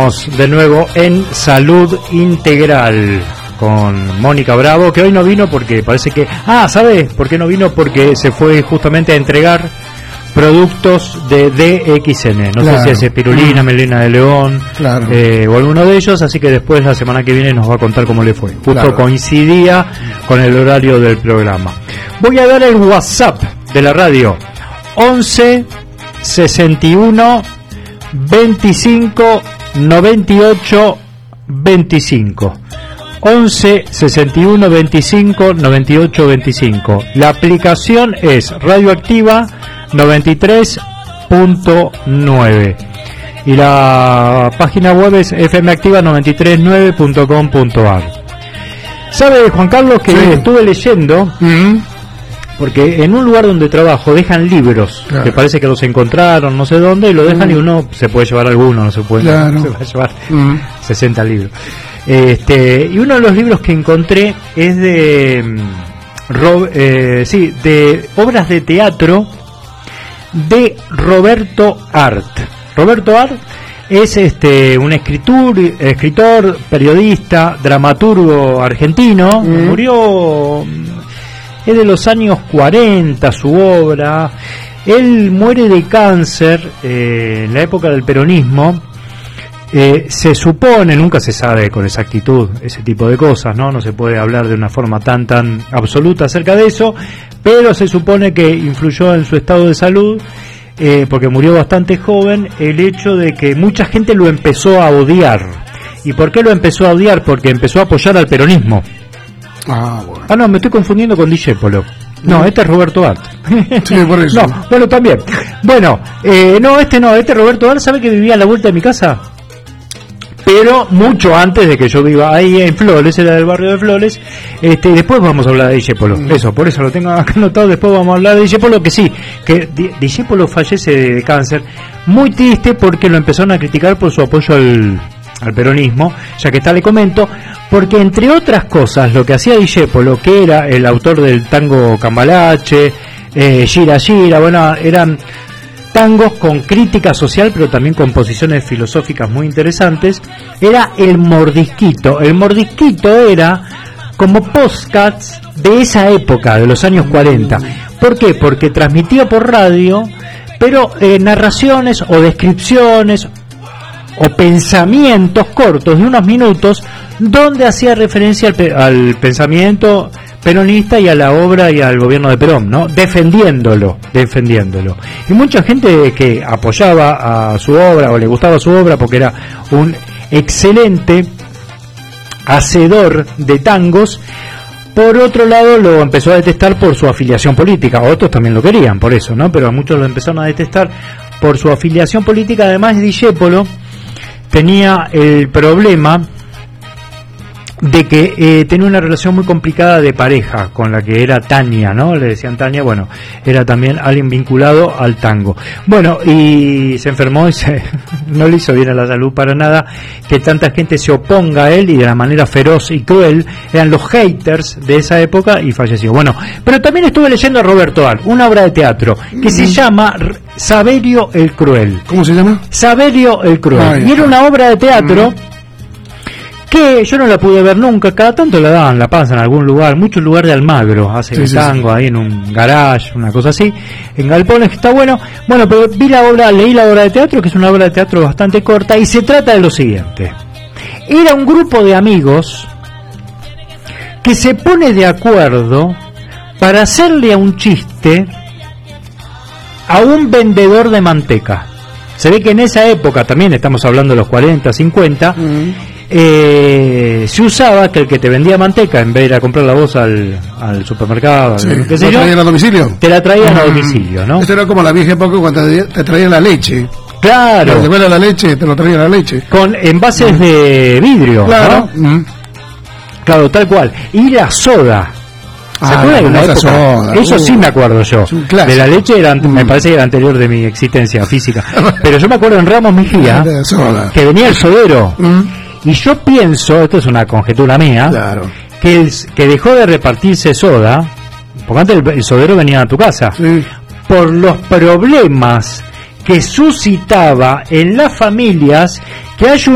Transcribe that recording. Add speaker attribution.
Speaker 1: Estamos de nuevo en Salud Integral con Mónica Bravo, que hoy no vino porque parece que... ¿sabes por qué no vino? Porque se fue justamente a entregar productos de DXN. No sé si es espirulina, melena de león, o alguno de ellos, así que después la semana que viene nos va a contar cómo le fue. Justo coincidía con el horario del programa. Voy a dar el WhatsApp de la radio. 11 61 25 98 25. 11 61 25 98 25. La aplicación es Radioactiva 93.9 y la página web es fmactiva939.com.ar. ¿Sabe, Juan Carlos, que estuve leyendo? Porque en un lugar donde trabajo dejan libros, que parece que los encontraron no sé dónde, y lo dejan y uno se puede llevar alguno, no se puede, se va a llevar 60 libros. Y uno de los libros que encontré es de de obras de teatro de Roberto Art. Roberto Art es un escritor, periodista, dramaturgo argentino. Murió, es de los años 40 su obra. Él muere de cáncer en la época del peronismo. Se supone, nunca se sabe con exactitud ese tipo de cosas, no se puede hablar de una forma tan absoluta acerca de eso, pero se supone que influyó en su estado de salud, porque murió bastante joven, el hecho de que mucha gente lo empezó a odiar. ¿Y por qué lo empezó a odiar? Porque empezó a apoyar al peronismo. No, me estoy confundiendo con Discépolo. No, este es Roberto Art.
Speaker 2: Sí, por eso.
Speaker 1: No, bueno, también. Bueno, este Roberto Art, ¿sabe que vivía a la vuelta de mi casa? Pero mucho antes de que yo viva ahí en Flores, era del barrio de Flores. Después vamos a hablar de Discépolo. Eso, por eso lo tengo acá anotado. Después vamos a hablar de Discépolo, que sí, que Discépolo fallece de cáncer. Muy triste porque lo empezaron a criticar por su apoyo al peronismo, ya que está, le comento, porque entre otras cosas lo que hacía Discépolo, que era el autor del tango Cambalache, Gira Gira, bueno, eran tangos con crítica social, pero también con posiciones filosóficas muy interesantes, era el mordisquito. El mordisquito era como podcasts de esa época, de los años 40. ¿Por qué? Porque transmitía por radio, pero narraciones o descripciones o pensamientos cortos de unos minutos, donde hacía referencia al pensamiento peronista y a la obra y al gobierno de Perón, ¿no? Defendiéndolo. Y mucha gente que apoyaba a su obra o le gustaba su obra porque era un excelente hacedor de tangos, por otro lado lo empezó a detestar por su afiliación política. Otros también lo querían por eso, ¿no? Pero muchos lo empezaron a detestar por su afiliación política. Además, Discépolo tenía el problema de que tenía una relación muy complicada de pareja con la que era Tania, ¿no? Le decían Tania, bueno, era también alguien vinculado al tango. Bueno, y se enfermó y no le hizo bien a la salud para nada que tanta gente se oponga a él, y de la manera feroz y cruel. Eran los haters de esa época y falleció. Bueno, pero también estuve leyendo a Roberto Art, una obra de teatro que se llama Saverio el Cruel.
Speaker 2: ¿Cómo se llama?
Speaker 1: Saverio el Cruel. Y era una obra de teatro que yo no la pude ver nunca. Cada tanto la daban, la pasan en algún lugar, mucho lugar de Almagro, hace tango ahí en un garage, una cosa así, en galpones, que está bueno. Bueno, pero leí la obra de teatro, que es una obra de teatro bastante corta, y se trata de lo siguiente. Era un grupo de amigos que se pone de acuerdo para hacerle a un chiste a un vendedor de manteca. Se ve que en esa época, también estamos hablando de los 40, 50, se usaba que el que te vendía manteca, en vez de ir a comprar la voz al supermercado, qué sé yo,
Speaker 2: traían a domicilio.
Speaker 1: Te la traían a domicilio, ¿no?
Speaker 2: Esto era como la vieja época cuando te traían la leche.
Speaker 1: Claro.
Speaker 2: Cuando te fuera la leche, te lo traían la leche.
Speaker 1: Con envases de vidrio,
Speaker 2: claro,
Speaker 1: ¿no? Claro, tal cual. Y la soda. ¿Se acuerdan de una época? Soda. Eso sí me acuerdo yo. De la leche me parece que era anterior de mi existencia física. Pero yo me acuerdo en Ramos Mejía que venía el sodero. Y yo pienso, esto es una conjetura mía, que dejó de repartirse soda, porque antes el sodero venía a tu casa, por los problemas que suscitaba en las familias que hay